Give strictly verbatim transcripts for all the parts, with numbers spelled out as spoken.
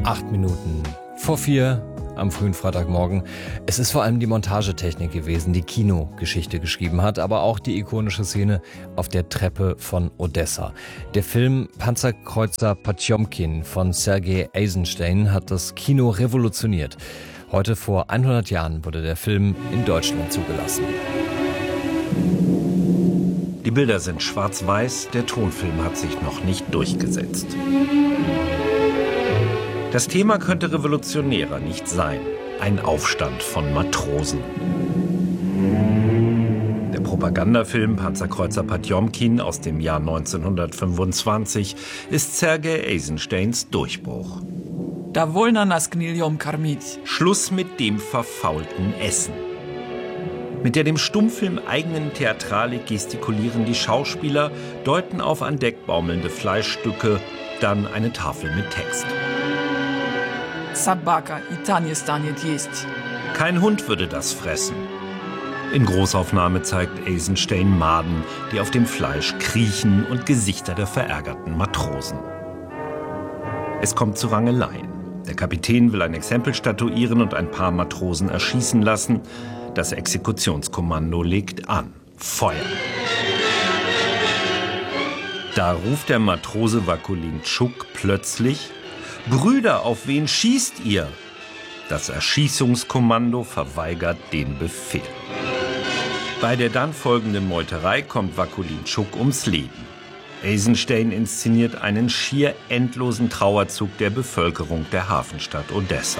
Acht Minuten vor vier am frühen Freitagmorgen. Es ist vor allem die Montagetechnik gewesen, die Kinogeschichte geschrieben hat, aber auch die ikonische Szene auf der Treppe von Odessa. Der Film Panzerkreuzer Potjomkin von Sergei Eisenstein hat das Kino revolutioniert. Heute vor hundert Jahren wurde der Film in Deutschland zugelassen. Die Bilder sind schwarz-weiß, der Tonfilm hat sich noch nicht durchgesetzt. Das Thema könnte revolutionärer nicht sein. Ein Aufstand von Matrosen. Der Propagandafilm Panzerkreuzer Potjomkin aus dem Jahr neunzehnhundertfünfundzwanzig ist Sergei Eisensteins Durchbruch. Schluss mit dem verfaulten Essen. Mit der dem Stummfilm eigenen Theatralik gestikulieren die Schauspieler, deuten auf an Deck baumelnde Fleischstücke, dann eine Tafel mit Text. Kein Hund würde das fressen. In Großaufnahme zeigt Eisenstein Maden, die auf dem Fleisch kriechen, und Gesichter der verärgerten Matrosen. Es kommt zu Rangeleien. Der Kapitän will ein Exempel statuieren und ein paar Matrosen erschießen lassen. Das Exekutionskommando legt an. Feuer! Da ruft der Matrose Wakulinchuk plötzlich: »Brüder, auf wen schießt ihr?« Das Erschießungskommando verweigert den Befehl. Bei der dann folgenden Meuterei kommt Wakulinchuk ums Leben. Eisenstein inszeniert einen schier endlosen Trauerzug der Bevölkerung der Hafenstadt Odessa.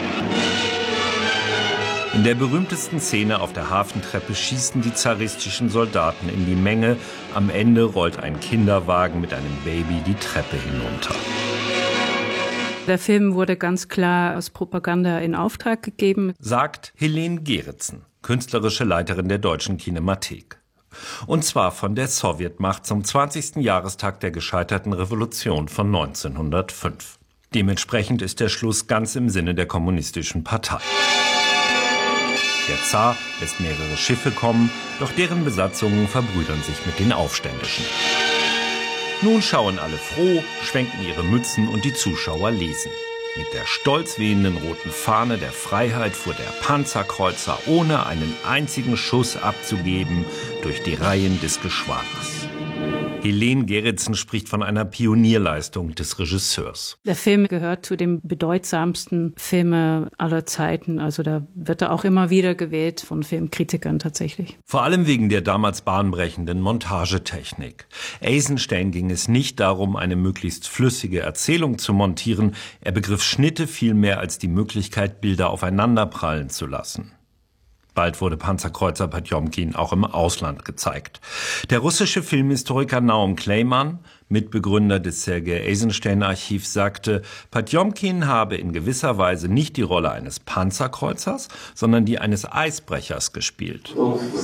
In der berühmtesten Szene auf der Hafentreppe schießen die zaristischen Soldaten in die Menge. Am Ende rollt ein Kinderwagen mit einem Baby die Treppe hinunter. Der Film wurde ganz klar als Propaganda in Auftrag gegeben, sagt Helene Geritzen, künstlerische Leiterin der Deutschen Kinemathek. Und zwar von der Sowjetmacht zum zwanzigsten Jahrestag der gescheiterten Revolution von neunzehnhundertfünf. Dementsprechend ist der Schluss ganz im Sinne der kommunistischen Partei. Der Zar lässt mehrere Schiffe kommen, doch deren Besatzungen verbrüdern sich mit den Aufständischen. Nun schauen alle froh, schwenken ihre Mützen und die Zuschauer lesen. Mit der stolz wehenden roten Fahne der Freiheit fuhr der Panzerkreuzer, ohne einen einzigen Schuss abzugeben, durch die Reihen des Geschwaders. Helene Geritzen spricht von einer Pionierleistung des Regisseurs. Der Film gehört zu den bedeutsamsten Filmen aller Zeiten. Also da wird er auch immer wieder gewählt von Filmkritikern tatsächlich. Vor allem wegen der damals bahnbrechenden Montagetechnik. Eisenstein ging es nicht darum, eine möglichst flüssige Erzählung zu montieren. Er begriff Schnitte viel mehr als die Möglichkeit, Bilder aufeinanderprallen zu lassen. Bald wurde Panzerkreuzer Potjomkin auch im Ausland gezeigt. Der russische Filmhistoriker Naum Kleiman, Mitbegründer des Sergei Eisenstein-Archivs, sagte, Potjomkin habe in gewisser Weise nicht die Rolle eines Panzerkreuzers, sondern die eines Eisbrechers gespielt.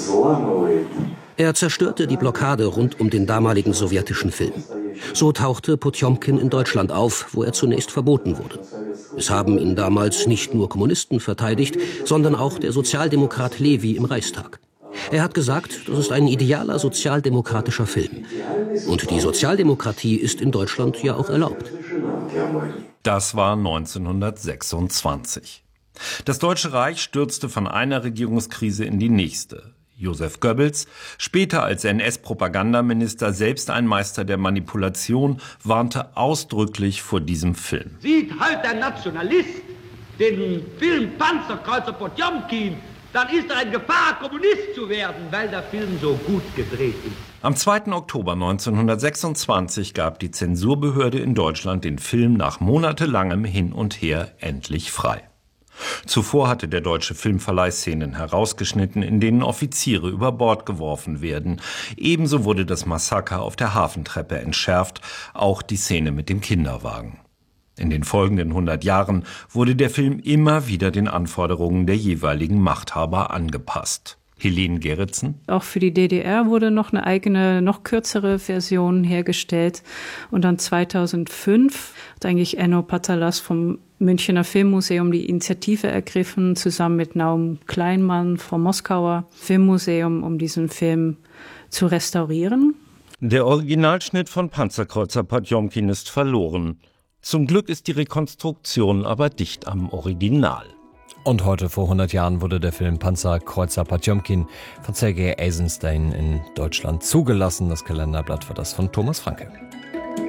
Er zerstörte die Blockade rund um den damaligen sowjetischen Film. So tauchte Potjomkin in Deutschland auf, wo er zunächst verboten wurde. Es haben ihn damals nicht nur Kommunisten verteidigt, sondern auch der Sozialdemokrat Levi im Reichstag. Er hat gesagt, das ist ein idealer sozialdemokratischer Film. Und die Sozialdemokratie ist in Deutschland ja auch erlaubt. Das war neunzehnhundertsechsundzwanzig. Das Deutsche Reich stürzte von einer Regierungskrise in die nächste. Josef Goebbels, später als N S-Propagandaminister selbst ein Meister der Manipulation, warnte ausdrücklich vor diesem Film. Sieht halt der Nationalist den Film Panzerkreuzer Potjomkin, dann ist er in Gefahr, Kommunist zu werden, weil der Film so gut gedreht ist. Am zweiten Oktober neunzehnhundertsechsundzwanzig gab die Zensurbehörde in Deutschland den Film nach monatelangem Hin und Her endlich frei. Zuvor hatte der deutsche Filmverleih Szenen herausgeschnitten, in denen Offiziere über Bord geworfen werden. Ebenso wurde das Massaker auf der Hafentreppe entschärft, auch die Szene mit dem Kinderwagen. In den folgenden hundert Jahren wurde der Film immer wieder den Anforderungen der jeweiligen Machthaber angepasst. Helene Geritzen. Auch für die D D R wurde noch eine eigene, noch kürzere Version hergestellt. Und dann zweitausendfünf hat eigentlich Enno Patalas vom Münchner Filmmuseum die Initiative ergriffen, zusammen mit Naum Kleinmann vom Moskauer Filmmuseum, um diesen Film zu restaurieren. Der Originalschnitt von Panzerkreuzer Potjomkin ist verloren. Zum Glück ist die Rekonstruktion aber dicht am Original. Und heute vor hundert Jahren wurde der Film Panzerkreuzer Potjomkin von Sergei Eisenstein in Deutschland zugelassen. Das Kalenderblatt war das von Thomas Franke.